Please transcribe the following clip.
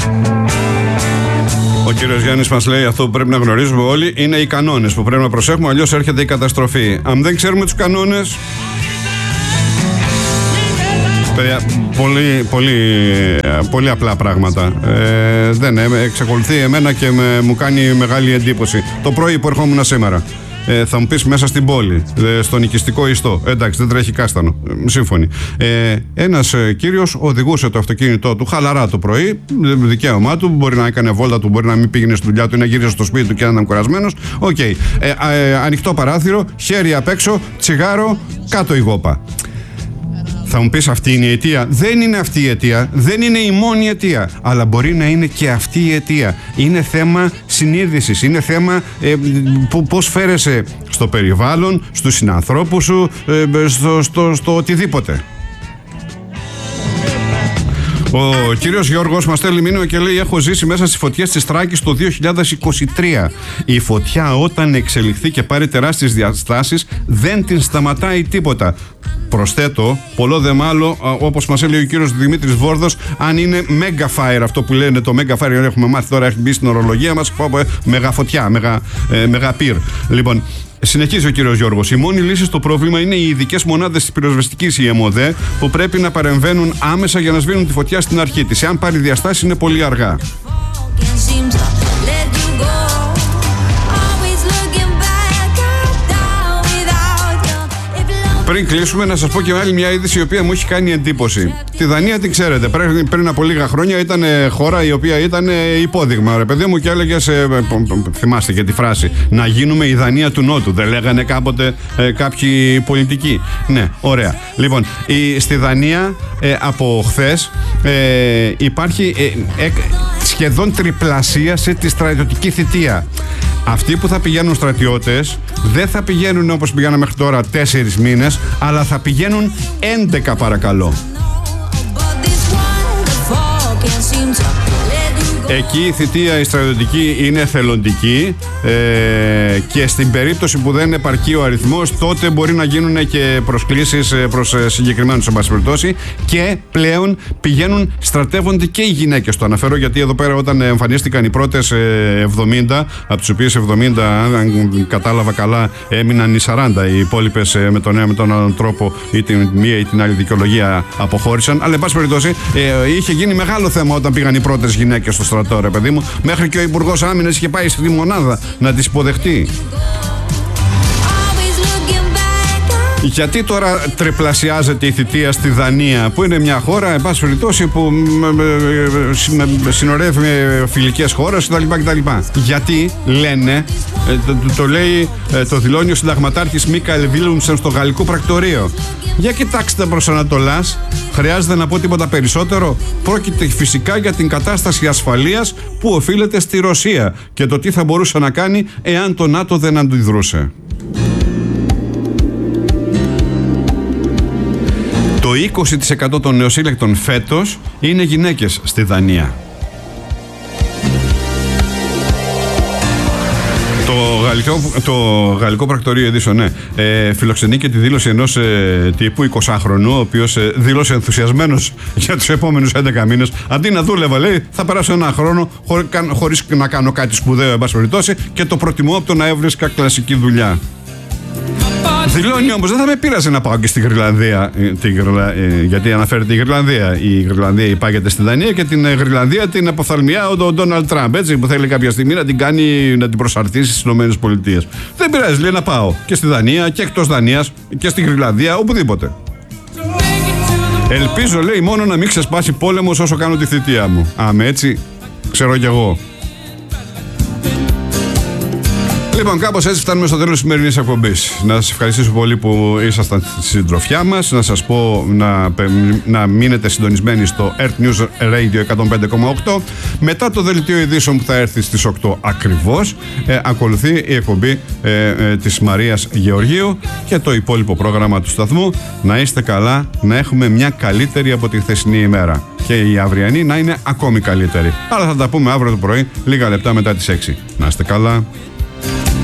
Ο κύριος Γιάννης μας λέει αυτό που πρέπει να γνωρίζουμε όλοι είναι οι κανόνες που πρέπει να προσέχουμε, αλλιώς έρχεται η καταστροφή. Αν δεν ξέρουμε τους κανόνες. Παιδιά, πολύ απλά πράγματα. Δεν εξακολουθεί εμένα και μου κάνει μεγάλη εντύπωση. Το πρωί που ερχόμουν σήμερα. Θα μου πεις μέσα στην πόλη, στον οικιστικό ιστό. Εντάξει, δεν τρέχει κάστανο. Σύμφωνοι. Ένας κύριος οδηγούσε το αυτοκίνητό του χαλαρά το πρωί. Δικαίωμά του. Μπορεί να έκανε βόλτα του, μπορεί να μην πήγαινε στη δουλειά του ή να γύρισε στο σπίτι του και να ήταν κουρασμένος. Οκ. Ανοιχτό παράθυρο, χέρι απ' έξω, τσιγάρο, κάτω η γόπα. Θα μου πεις αυτή είναι η αιτία. Δεν είναι αυτή η αιτία. Δεν είναι η μόνη αιτία. Αλλά μπορεί να είναι και αυτή η αιτία. Είναι θέμα συνείδησης. Είναι θέμα πώς φέρεσαι στο περιβάλλον, στους συνανθρώπους σου, στο οτιδήποτε. Ο κύριος Γιώργος μας στέλνει μήνυμα και λέει: έχω ζήσει μέσα στις φωτιές της Θράκης το 2023. Η φωτιά όταν εξελιχθεί και πάρει τεράστιες διαστάσεις δεν την σταματάει τίποτα. Προσθέτω, πολλό δε μάλλον, όπως μας έλεγε ο κύριος Δημήτρης Βόρδος, αν είναι mega fire, αυτό που λένε το mega fire, έχουμε μάθει τώρα, έχει μπει στην ορολογία μας, μεγαφωτιά, μεγαπύρ. Λοιπόν, συνεχίζει ο κύριος Γιώργος. Η μόνη λύση στο πρόβλημα είναι οι ειδικές μονάδες της πυροσβεστικής, η ΕΜΟΔΕ, που πρέπει να παρεμβαίνουν άμεσα για να σβήνουν τη φωτιά στην αρχή της. Εάν πάρει διαστάσεις, είναι πολύ αργά. Πριν κλείσουμε, να σας πω και άλλη μια είδηση η οποία μου έχει κάνει εντύπωση. Τη Δανία την ξέρετε. Πριν από λίγα χρόνια ήταν χώρα η οποία ήταν υπόδειγμα. Ρε παιδί μου, και έλεγε, θυμάστε και τη φράση, να γίνουμε η Δανία του Νότου. Δεν λέγανε κάποτε κάποιοι πολιτικοί. Ναι, ωραία. Λοιπόν, στη Δανία από χθες υπάρχει σχεδόν τριπλασίασε τη στρατιωτική θητεία. Αυτοί που θα πηγαίνουν στρατιώτες δεν θα πηγαίνουν όπως πηγαίναμε μέχρι τώρα 4 μήνες, αλλά θα πηγαίνουν 11 παρακαλώ. Εκεί η θητεία η στρατιωτική είναι θελοντική και στην περίπτωση που δεν επαρκεί ο αριθμός, τότε μπορεί να γίνουν και προσκλήσεις προς συγκεκριμένους εν πάση περιπτώσει, και πλέον πηγαίνουν, στρατεύονται και οι γυναίκες. Το αναφέρω γιατί εδώ πέρα όταν εμφανίστηκαν οι πρώτες 70, από τις οποίες 70, αν κατάλαβα καλά, έμειναν οι 40, οι υπόλοιπες με τον ένα με τον άλλον τρόπο ή την μία ή την άλλη δικαιολογία αποχώρησαν. Αλλά εν πάση περιπτώσει είχε γίνει μεγάλο θέμα όταν πήγαν οι πρώτες γυναίκες στο στρατό, ρε παιδί μου, μέχρι και ο Υπουργός Άμυνας είχε πάει στη μονάδα να τις υποδεχτεί. Γιατί τώρα τριπλασιάζεται η θητεία στη Δανία, που είναι μια χώρα, εν πάση περιπτώσει, που συνορεύει με φιλικές χώρες κτλ. Γιατί λένε, το λέει, το δηλώνει ο συνταγματάρχης Μίκαελ Βίλουμσεν στο γαλλικό πρακτορείο. Για κοιτάξτε προς Ανατολάς, χρειάζεται να πω τίποτα περισσότερο? Πρόκειται φυσικά για την κατάσταση ασφαλείας που οφείλεται στη Ρωσία και το τι θα μπορούσε να κάνει εάν το ΝΑΤΟ δεν αντιδρούσε. Το 20% των νεοσύλλεκτων φέτος είναι γυναίκες στη Δανία. Το γαλλικό πρακτορείο ειδήσεων, ναι, φιλοξενεί και τη δήλωση ενός τύπου 20χρονου, ο οποίος δήλωσε ενθουσιασμένος για τους επόμενους 11 μήνες. Αντί να δούλευα, λέει, θα περάσω ένα χρόνο χωρίς να κάνω κάτι σπουδαίο, εν πάση περιπτώσει, και το προτιμώ από το να έβρισκα κλασική δουλειά. Δηλώνει όμως, δεν θα με πείραζε να πάω και στη Γρυλανδία, γιατί αναφέρεται η Γρυλανδία. Η Γρυλανδία υπάγεται στη Δανία και την Γρυλανδία την αποφθαλμιά ο Ντόναλντ Τραμπ, έτσι, που θέλει κάποια στιγμή να την κάνει, να την προσαρτήσει στις ΗΠΑ. Δεν πειράζει, λέει, να πάω και στη Δανία και εκτός Δανίας και στη Γρυλανδία, οπουδήποτε. Ελπίζω, λέει, μόνο να μην ξεσπάσει πόλεμος όσο κάνω τη θητεία μου. Έτσι, ξέρω κι εγώ. Λοιπόν, κάπως έτσι φτάνουμε στο τέλος της σημερινής εκπομπής. Να σας ευχαριστήσω πολύ που ήσασταν στη συντροφιά μας. Να σας πω να μείνετε συντονισμένοι στο Earth News Radio 105,8. Μετά το δελτίο ειδήσεων που θα έρθει στις 8 ακριβώς, ακολουθεί η εκπομπή της Μαρίας Γεωργίου και το υπόλοιπο πρόγραμμα του σταθμού. Να είστε καλά, να έχουμε μια καλύτερη από τη χθεσινή ημέρα. Και η αυριανή να είναι ακόμη καλύτερη. Αλλά θα τα πούμε αύριο το πρωί, λίγα λεπτά μετά τις 6. Να είστε καλά.